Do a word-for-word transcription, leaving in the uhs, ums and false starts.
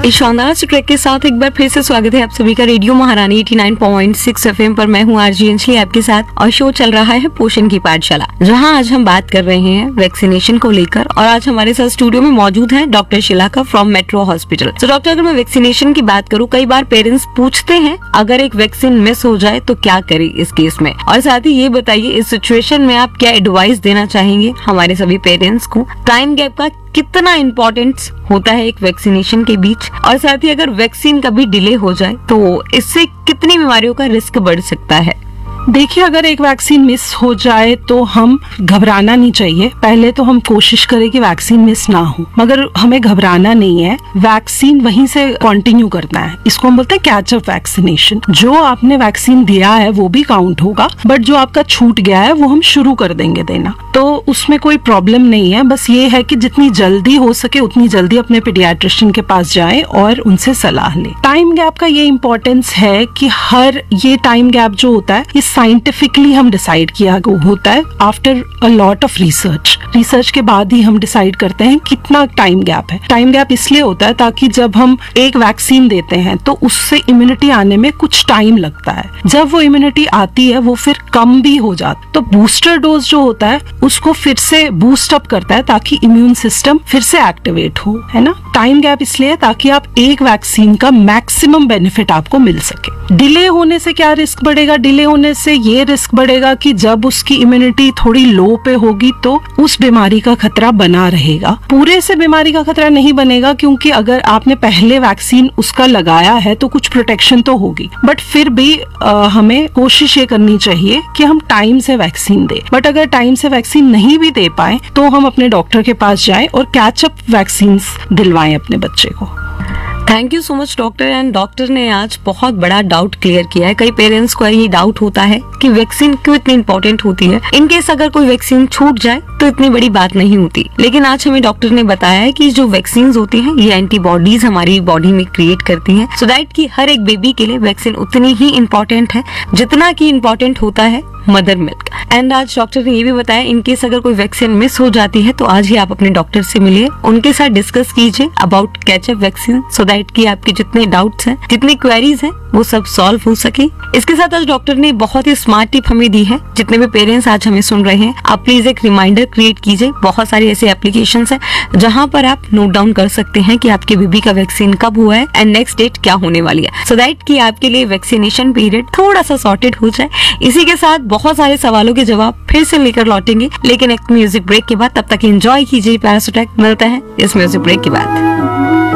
इस शानदार से ट्रैक के साथ एक बार फिर से स्वागत है आप सभी का रेडियो महारानी नवासी पॉइंट छह एफएम पर। मैं हूँ आरजी अंजलि आपके साथ और शो चल रहा है पोषण की पाठशाला, जहाँ आज हम बात कर रहे हैं वैक्सीनेशन को लेकर। और आज हमारे साथ स्टूडियो में मौजूद है doctor Shilaka from metro hospital. तो डॉक्टर, अगर मैं वैक्सीनेशन की बात करूँ, कई बार पेरेंट्स पूछते हैं अगर एक वैक्सीन मिस हो जाए तो क्या करें इस केस में, और साथ ही ये बताइए इस सिचुएशन में आप क्या एडवाइस देना चाहेंगे हमारे सभी पेरेंट्स को। टाइम गैप का कितना इम्पोर्टेंस होता है एक वैक्सीनेशन के बीच, और साथ ही अगर वैक्सीन कभी डिले हो जाए तो इससे कितनी बीमारियों का रिस्क बढ़ सकता है। देखिए, अगर एक वैक्सीन मिस हो जाए तो हम घबराना नहीं चाहिए। पहले तो हम कोशिश करें कि वैक्सीन मिस ना हो, मगर हमें घबराना नहीं है। वैक्सीन वहीं से कंटिन्यू करना है। इसको हम बोलते हैं कैचअप वैक्सीनेशन। जो आपने वैक्सीन दिया है वो भी काउंट होगा, बट जो आपका छूट गया है वो हम शुरू कर देंगे देना, तो उसमें कोई प्रॉब्लम नहीं है। बस ये है कि जितनी जल्दी हो सके उतनी जल्दी अपने पीडियाट्रिशियन के पास जाएं और उनसे सलाह लें। टाइम गैप का ये इम्पोर्टेंस है कि हर ये टाइम गैप जो होता है ये साइंटिफिकली हम डिसाइड किया होता है after a lot of research. Research के बाद ही हम डिसाइड करते हैं कितना टाइम गैप है। टाइम गैप इसलिए होता है ताकि जब हम एक वैक्सीन देते हैं तो उससे इम्यूनिटी आने में कुछ टाइम लगता है। जब वो इम्यूनिटी आती है वो फिर कम भी हो जाती, तो बूस्टर डोज जो होता है उसको फिर से बूस्ट अप करता है ताकि इम्यून सिस्टम फिर से एक्टिवेट हो, है ना। टाइम गैप इसलिए ताकि आप एक वैक्सीन का मैक्सिमम बेनिफिट आपको मिल सके। डिले होने से क्या रिस्क बढ़ेगा? डिले होने से ये रिस्क बढ़ेगा कि जब उसकी इम्यूनिटी थोड़ी लो पे होगी तो उस बीमारी का खतरा बना रहेगा। पूरे से बीमारी का खतरा नहीं बनेगा, क्योंकि अगर आपने पहले वैक्सीन उसका लगाया है तो कुछ प्रोटेक्शन तो होगी, बट फिर भी आ, हमें कोशिश ये करनी चाहिए कि हम टाइम से वैक्सीन दें। बट अगर टाइम से वैक्सीन नहीं भी दे पाए तो हम अपने डॉक्टर के पास जाएं और कैचअप वैक्सीन दिलवाएं अपने बच्चे को। Thank you so much doctor. And doctor ने आज बहुत बड़ा डाउट क्लियर किया है। कई पेरेंट्स को ये डाउट होता है कि वैक्सीन क्यों इतनी इंपॉर्टेंट होती है। इन केस अगर कोई वैक्सीन छूट जाए तो इतनी बड़ी बात नहीं होती, लेकिन आज हमें डॉक्टर ने बताया है कि जो वैक्सीन होती हैं ये एंटीबॉडीज हमारी बॉडी में क्रिएट करती हैं, सो दैट कि हर एक बेबी के लिए वैक्सीन उतनी ही इम्पोर्टेंट है जितना की इम्पोर्टेंट होता है मदर मिल्क। एंड आज डॉक्टर ने ये भी बताया इन केस अगर कोई वैक्सीन मिस हो जाती है तो आज ही आप अपने डॉक्टर से मिलिए, उनके साथ डिस्कस कीजिए about catch up vaccine, so that कि आपके जितने डाउट्स हैं, जितनी क्वेरीज हैं वो सब सॉल्व हो सके। इसके साथ आज डॉक्टर ने बहुत ही स्मार्ट टिप हमें दी है। जितने भी पेरेंट्स आज हमें सुन रहे हैं, आप प्लीज एक रिमाइंडर क्रिएट कीजिए। बहुत सारी ऐसे एप्लीकेशंस हैं जहां पर आप नोट डाउन कर सकते हैं कि आपके बेबी का वैक्सीन कब हुआ है एंड नेक्स्ट डेट क्या होने वाली है, सो दैट कि आपके लिए वैक्सीनेशन पीरियड थोड़ा सा सॉर्टेड हो जाए। इसी के साथ बहुत सारे सवालों के जवाब फिर से लेकर लौटेंगे, लेकिन एक म्यूजिक ब्रेक के बाद। तब तक एंजॉय कीजिए प्यारा सा ट्रैक। मिलता है इस म्यूजिक ब्रेक के बाद।